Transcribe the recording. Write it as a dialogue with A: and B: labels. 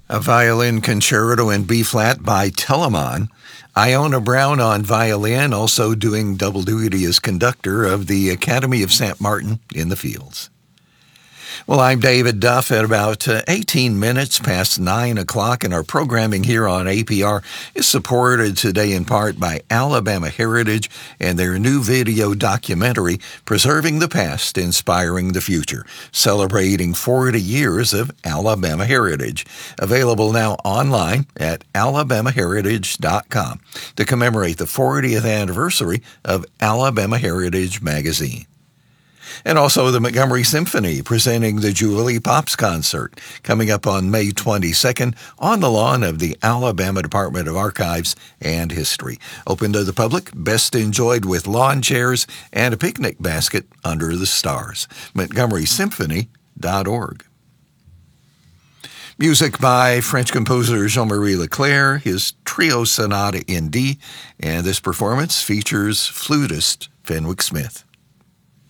A: A violin concerto in B-flat by Telemann. Iona Brown on violin, also doing double duty as conductor of the Academy of St. Martin in the Fields. Well, I'm David Duff at about 18 minutes past 9 o'clock, and our programming here on APR is supported today in part by Alabama Heritage and their new video documentary, Preserving the Past, Inspiring the Future, celebrating 40 years of Alabama Heritage. Available now online at alabamaheritage.com to commemorate the 40th anniversary of Alabama Heritage Magazine. And also the Montgomery Symphony presenting the Julie Pops Concert coming up on May 22nd on the lawn of the Alabama Department of Archives and History. Open to the public, best enjoyed with lawn chairs and a picnic basket under the stars. MontgomerySymphony.org. Music by French composer Jean-Marie Leclerc, his Trio Sonata in D, and this performance features flutist Fenwick Smith.